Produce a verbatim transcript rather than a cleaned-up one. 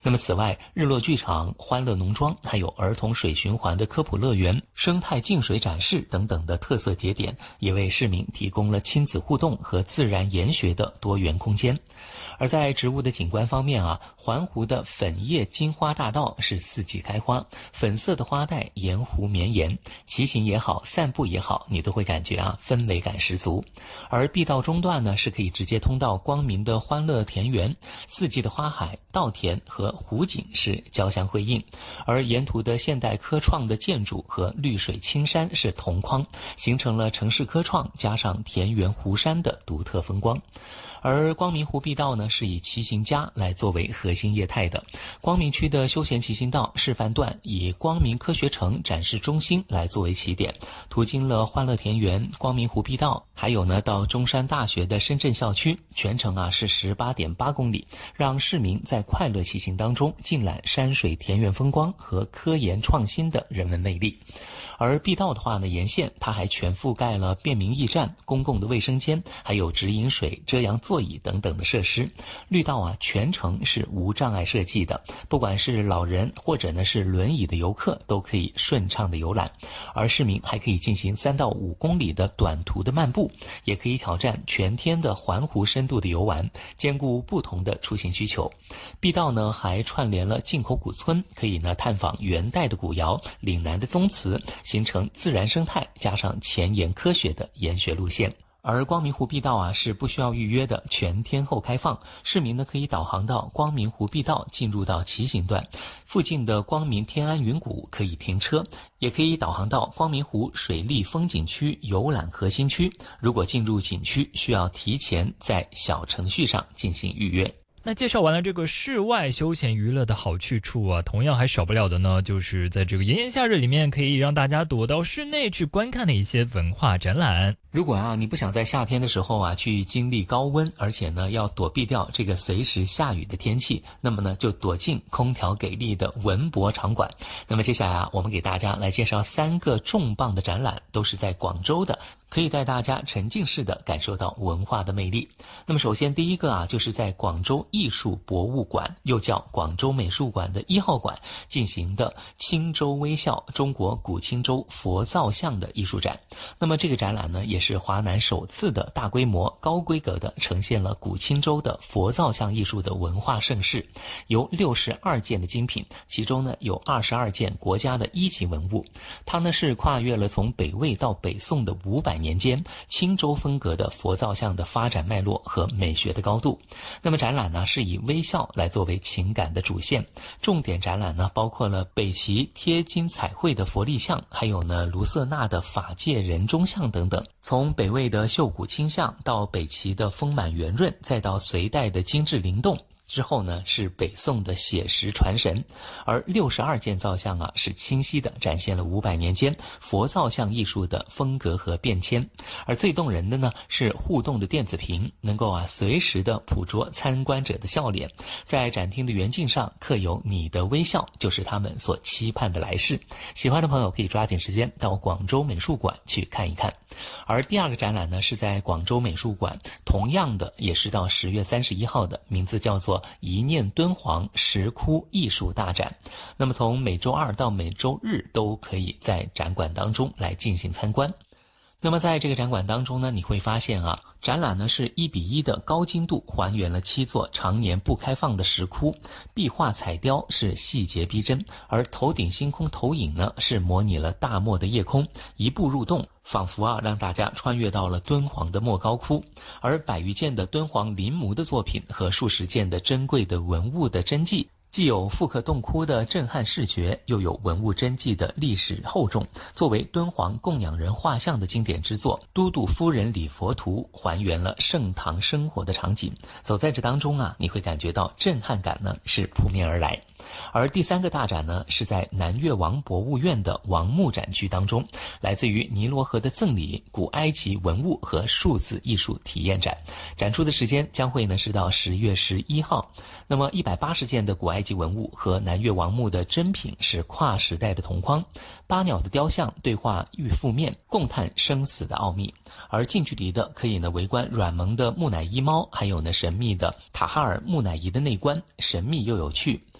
那么此外，日落剧场、欢乐农庄，还有儿童水循环的科普乐园、生态净水展示等等的特色节点，也为市民提供了亲子互动和自然研学的多元空间。而在植物的景观方面啊，环湖的粉叶金花大道是四季开花，粉色的花带沿湖绵延，骑行也好，散步也好，你都会感觉啊氛围感十足。而碧道中段呢，是可以直接通到光明的欢乐田园，四季的花海、稻田和湖景是交相辉映，而沿途的现代科创的建筑和绿水青山是同框，形成了城市科创加上田园湖山的独特风光。而光明湖碧道呢，是以骑行家来作为核心业态的。光明区的休闲骑行道示范段以光明科学城展示中心来作为起点，途经了欢乐田园、光明湖碧道，还有呢到中山大学的深圳校区，全程啊是 十八点八公里，让市民在快乐骑行当中尽览山水田园风光和科研创新的人文魅力。而碧道的话呢，沿线它还全覆盖了便民驿站、公共的卫生间，还有直饮水、遮阳座椅等等的设施。绿道啊全程是无障碍设计的，不管是老人或者呢是轮椅的游客都可以顺畅的游览。而市民还可以进行三到五公里的短途的漫步，也可以挑战全天的环湖深度的游玩，兼顾不同的出行需求。碧道呢还串联了进口古村，可以呢探访元代的古窑、岭南的宗祠，形成自然生态加上前沿科学的研学路线。而光明湖碧道啊是不需要预约的，全天候开放，市民呢可以导航到光明湖碧道进入到骑行段，附近的光明天安云谷可以停车，也可以导航到光明湖水利风景区游览核心区。如果进入景区，需要提前在小程序上进行预约。 那介绍完了这个室外休闲娱乐的好去处啊，同样还少不了的呢，就是在这个炎炎夏日里面可以让大家躲到室内去观看的一些文化展览。 如果啊你不想在夏天的时候啊去经历高温，而且呢要躲避掉这个随时下雨的天气，那么呢就躲进空调给力的文博场馆。那么接下来啊我们给大家来介绍三个重磅的展览，都是在广州的，可以带大家沉浸式的感受到文化的魅力。那么首先第一个啊就是在广州艺术博物馆，又叫广州美术馆的一号馆进行的青州微笑中国古青州佛造像的艺术展。那么这个展览呢也是华南首次的大规模高规格的呈现了古青州的佛造像艺术的文化盛世，由六十二件的精品，其中呢有二十二件国家的一级文物。它呢是跨越了从北魏到北宋的五百年间青州风格的佛造像的发展脉络和美学的高度。那么展览呢是以微笑来作为情感的主线，重点展览呢包括了北齐贴金彩绘的佛立像，还有呢卢瑟纳的法界人中像等等。从北魏的秀骨清像到北齐的丰满圆润，再到隋代的精致灵动，之后呢是北宋的写实传神。而六十二件造像啊是清晰的展现了五百年间佛造像艺术的风格和变迁。而最动人的呢是互动的电子屏，能够啊随时的捕捉参观者的笑脸，在展厅的圆镜上刻有你的微笑就是他们所期盼的来世。喜欢的朋友可以抓紧时间到广州美术馆去看一看。而第二个展览呢是在广州美术馆，同样的也是到十月三十一号的，名字叫做一念敦煌石窟艺术大展。那么从每周二到每周日都可以在展馆当中来进行参观。那么在这个展馆当中呢，你会发现啊，展览呢是一比一的高精度还原了七座常年不开放的石窟，壁画彩雕是细节逼真，而头顶星空投影呢是模拟了大漠的夜空，一步入洞，仿佛啊让大家穿越到了敦煌的莫高窟。而百余件的敦煌临摹的作品和数十件的珍贵的文物的真迹，既有复刻洞窟的震撼视觉，又有文物真迹的历史厚重。作为敦煌供养人画像的经典之作《都督夫人礼佛图》还原了盛唐生活的场景，走在这当中啊，你会感觉到震撼感呢是扑面而来。而第三个大展呢是在南越王博物院的王墓展区当中，来自于尼罗河的赠礼、古埃及文物和数字艺术体验展，展出的时间将会呢是到十月十一号。那么一百八十件的古埃及文物和南越王墓的珍品是跨时代的同框，八鸟的雕像对话玉覆面，共探生死的奥秘。而近距离的可以呢围观软萌的木乃伊猫，还有呢神秘的塔哈尔木乃伊的内观，神秘又有趣。